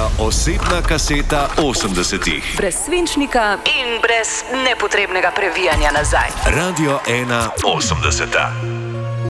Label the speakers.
Speaker 1: osebna kaseta 80-ih.
Speaker 2: Brez svinčnika in brez nepotrebnega previjanja nazaj.
Speaker 1: Radio 1 80.